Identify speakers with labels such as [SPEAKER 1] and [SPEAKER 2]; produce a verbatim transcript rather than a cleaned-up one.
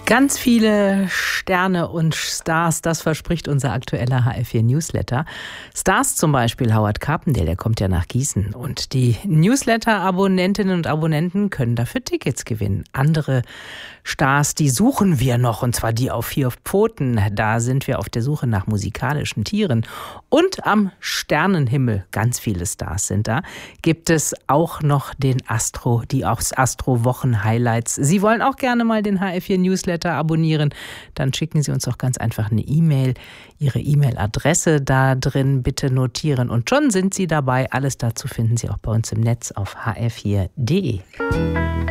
[SPEAKER 1] Ganz viele Sterne und Stars, das verspricht unser aktueller H R vier Newsletter. Stars zum Beispiel Howard Carpendale, der kommt ja nach Gießen. Und die Newsletter-Abonnentinnen und Abonnenten können dafür Tickets gewinnen. Andere Stars, die suchen wir noch, und zwar die auf vier Pfoten. Da sind wir auf der Suche nach musikalischen Tieren. Und am Sternenhimmel, ganz viele Stars sind da, gibt es auch noch den Astro, die aus Astro-Wochen-Highlights. Sie wollen auch gerne mal den H R vier Newsletter abonnieren, dann schicken Sie uns doch ganz einfach eine E-Mail. Ihre E-Mail-Adresse da drin bitte notieren und schon sind Sie dabei. Alles dazu finden Sie auch bei uns im Netz auf h r vier punkt d e.